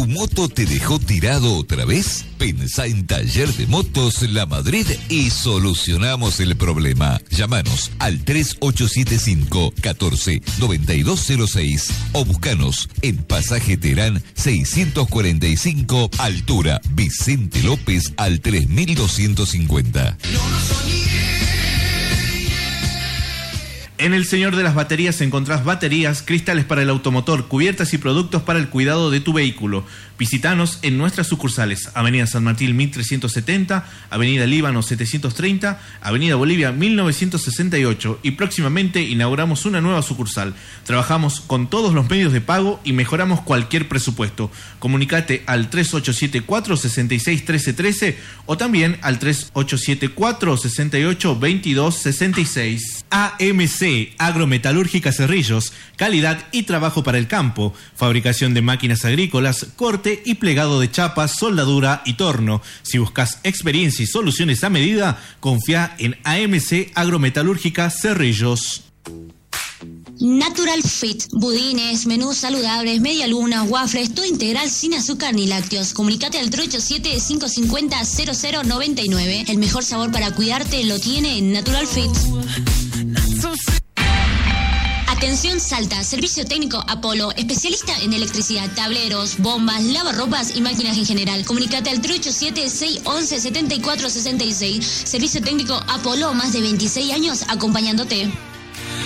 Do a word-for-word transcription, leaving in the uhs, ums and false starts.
¿Tu moto te dejó tirado otra vez? Pensá en Taller de Motos La Madrid y solucionamos el problema. Llámanos al tres ocho siete cinco, uno cuatro, nueve dos cero seis o buscanos en Pasaje Terán seiscientos cuarenta y cinco, altura Vicente López al tres mil doscientos cincuenta. En El Señor de las Baterías encontrás baterías, cristales para el automotor, cubiertas y productos para el cuidado de tu vehículo. Visítanos en nuestras sucursales: Avenida San Martín mil trescientos setenta, Avenida Líbano setecientos treinta, Avenida Bolivia mil novecientos sesenta y ocho, y próximamente inauguramos una nueva sucursal. Trabajamos con todos los medios de pago y mejoramos cualquier presupuesto. Comunicate al tres ocho siete cuatro, seis seis uno tres uno tres o también al tres ocho siete cuatro, seis ocho, dos dos seis seis. A M C Agrometalúrgica Cerrillos, calidad y trabajo para el campo, fabricación de máquinas agrícolas, corte y plegado de chapas, soldadura y torno. Si buscas experiencia y soluciones a medida, confía en A M C Agrometalúrgica Cerrillos. Natural Fit, budines, menús saludables, medialunas, waffles, todo integral sin azúcar ni lácteos. Comunicate al tres ocho siete, cinco cinco cero, cero cero nueve nueve. El mejor sabor para cuidarte lo tiene en Natural Fit. Atención Salta, servicio técnico Apolo, especialista en electricidad, tableros, bombas, lavarropas y máquinas en general. Comunicate al tres ocho siete, seis once, setenta y cuatro sesenta y seis. Servicio técnico Apolo, más de veintiséis años acompañándote.